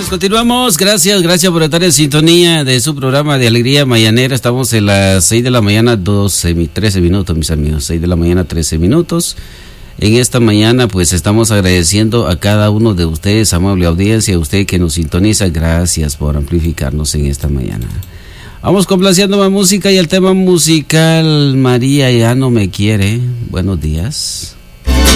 Continuamos. Gracias por estar en sintonía de su programa de Alegría Mañanera. Estamos en las 6 de la mañana, 13 minutos, mis amigos. 6 de la mañana, 13 minutos. En esta mañana, pues estamos agradeciendo a cada uno de ustedes, amable audiencia, a usted que nos sintoniza. Gracias por amplificarnos en esta mañana. Vamos complaciendo más música y el tema musical, María ya no me quiere. Buenos días.